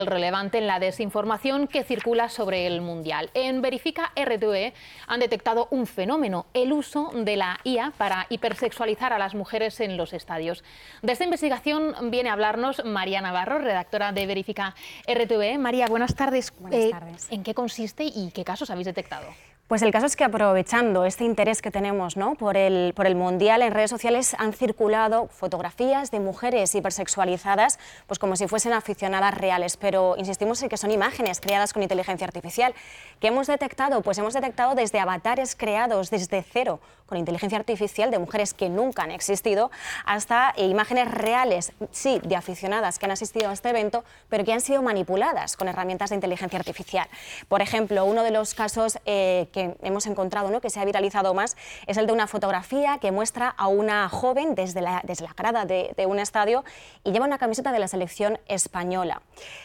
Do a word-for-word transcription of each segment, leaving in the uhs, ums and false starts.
relevante en la desinformación que circula sobre el Mundial. En Verifica R T V E han detectado un fenómeno, el uso de la I A para hipersexualizar a las mujeres en los estadios. De esta investigación viene a hablarnos María Navarro, redactora de Verifica R T V E. María, buenas tardes. Buenas tardes. Eh, ¿En qué consiste y qué casos habéis detectado? Pues el caso es que, aprovechando este interés que tenemos, ¿no?, por el, por el Mundial, en redes sociales han circulado fotografías de mujeres hipersexualizadas, pues como si fuesen aficionadas reales, pero insistimos en que son imágenes creadas con inteligencia artificial. ¿Qué hemos detectado? Pues hemos detectado desde avatares creados desde cero con inteligencia artificial de mujeres que nunca han existido, hasta eh, imágenes reales, sí, de aficionadas que han asistido a este evento, pero que han sido manipuladas con herramientas de inteligencia artificial. Por ejemplo, uno de los casos eh, que que hemos encontrado, ¿no?, que se ha viralizado más, es el de una fotografía que muestra a una joven desde la, desde la grada de, de un estadio y lleva una camiseta de la selección española.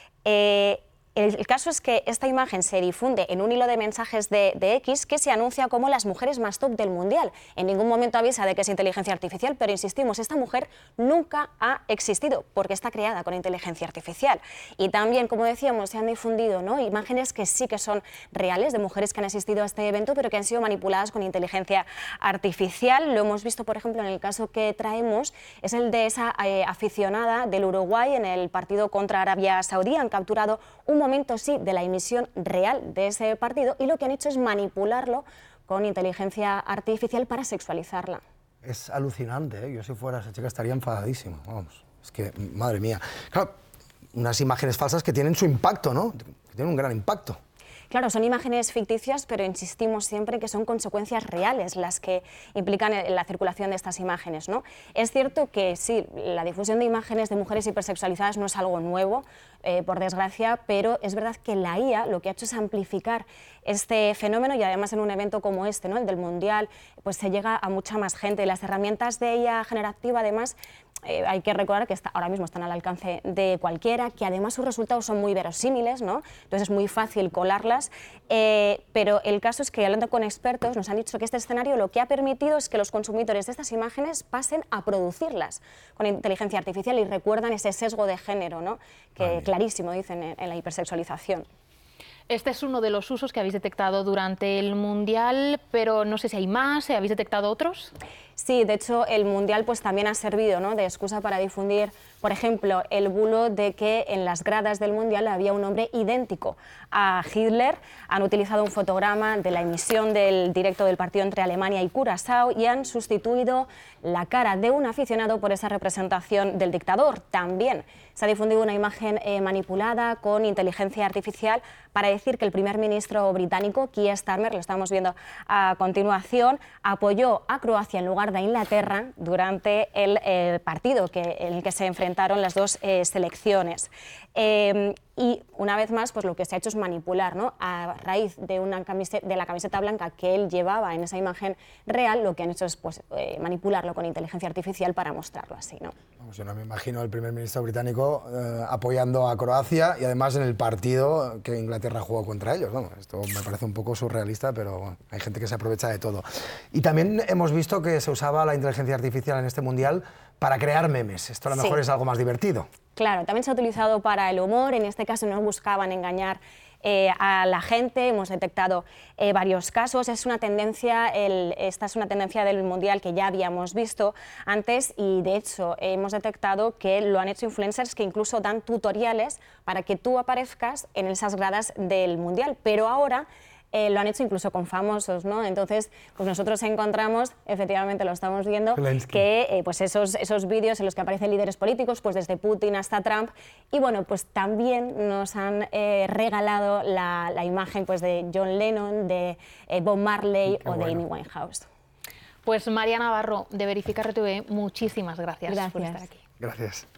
Eh, El, el caso es que esta imagen se difunde en un hilo de mensajes de, de X que se anuncia como las mujeres más top del Mundial. En ningún momento avisa de que es inteligencia artificial, pero insistimos, esta mujer nunca ha existido porque está creada con inteligencia artificial. Y también, como decíamos, se han difundido, ¿no?, imágenes que sí que son reales de mujeres que han asistido a este evento, pero que han sido manipuladas con inteligencia artificial. Lo hemos visto, por ejemplo, en el caso que traemos, es el de esa eh, aficionada del Uruguay en el partido contra Arabia Saudí. Han capturado un momento sí de la emisión real de ese partido y lo que han hecho es manipularlo con inteligencia artificial para sexualizarla. Es alucinante, ¿eh? Yo si fuera esa chica estaría enfadadísima, vamos, es que, madre mía. Claro, unas imágenes falsas que tienen su impacto, ¿no?, que tienen un gran impacto. Claro, son imágenes ficticias, pero insistimos siempre que son consecuencias reales las que implican la circulación de estas imágenes, ¿no? Es cierto que sí, la difusión de imágenes de mujeres hipersexualizadas no es algo nuevo, eh, por desgracia, pero es verdad que la I A lo que ha hecho es amplificar este fenómeno y además en un evento como este, ¿no?, el del Mundial, pues se llega a mucha más gente. Las herramientas de I A generativa, además, Eh, hay que recordar que está, ahora mismo están al alcance de cualquiera, que además sus resultados son muy verosímiles, ¿no?, entonces es muy fácil colarlas, eh, pero el caso es que, hablando con expertos, nos han dicho que este escenario lo que ha permitido es que los consumidores de estas imágenes pasen a producirlas con inteligencia artificial y recuerdan ese sesgo de género, ¿no?, que Vale. clarísimo dicen en, en la hipersexualización. Este es uno de los usos que habéis detectado durante el Mundial, pero no sé si hay más, ¿habéis detectado otros? Sí, de hecho el Mundial pues también ha servido, ¿no?, de excusa para difundir, por ejemplo, el bulo de que en las gradas del Mundial había un hombre idéntico a Hitler. Han utilizado un fotograma de la emisión del directo del partido entre Alemania y Curazao y han sustituido la cara de un aficionado por esa representación del dictador. También se ha difundido una imagen eh, manipulada con inteligencia artificial para decir que el primer ministro británico, Keir Starmer, lo estamos viendo a continuación, apoyó a Croacia en lugar de Inglaterra durante el eh, partido que, en el que se enfrentaron las dos eh, selecciones. Eh, y una vez más, pues lo que se ha hecho es manipular, ¿no?, a raíz de, una camiseta, de la camiseta blanca que él llevaba en esa imagen real, lo que han hecho es pues, eh, manipularlo con inteligencia artificial para mostrarlo así, ¿no? Vamos, yo no me imagino al primer ministro británico eh, apoyando a Croacia y además en el partido que Inglaterra jugó contra ellos. Vamos, esto me parece un poco surrealista, pero bueno, hay gente que se aprovecha de todo. Y también hemos visto que se usaba la inteligencia artificial en este Mundial para crear memes. Esto a lo mejor Sí. es algo más divertido. Claro, también se ha utilizado para el humor, en este caso no buscaban engañar eh, a la gente, hemos detectado eh, varios casos. Es una tendencia, el, esta es una tendencia del Mundial que ya habíamos visto antes y de hecho hemos detectado que lo han hecho influencers que incluso dan tutoriales para que tú aparezcas en esas gradas del Mundial, pero ahora Eh, lo han hecho incluso con famosos, ¿no? Entonces, pues nosotros encontramos, efectivamente lo estamos viendo, Zelensky. que eh, pues esos, esos vídeos en los que aparecen líderes políticos, pues desde Putin hasta Trump, y bueno, pues también nos han eh, regalado la, la imagen pues de John Lennon, de eh, Bob Marley Qué o de bueno. Amy Winehouse. Pues María Navarro, de Verifica R T V E, muchísimas gracias, Gracias. por estar aquí. Gracias.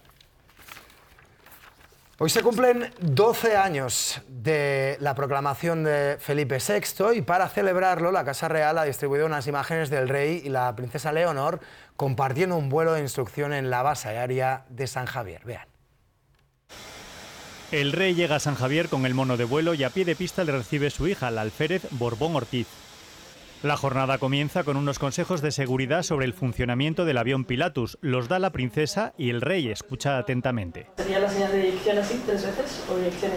Hoy se cumplen doce años de la proclamación de Felipe sexto y para celebrarlo la Casa Real ha distribuido unas imágenes del rey y la princesa Leonor compartiendo un vuelo de instrucción en la base aérea de San Javier. Vean. El rey llega a San Javier con el mono de vuelo y a pie de pista le recibe su hija, la alférez Borbón Ortiz. La jornada comienza con unos consejos de seguridad sobre el funcionamiento del avión Pilatus. Los da la princesa y el rey escucha atentamente. ¿Sería la señal de eyección así tres veces o eyección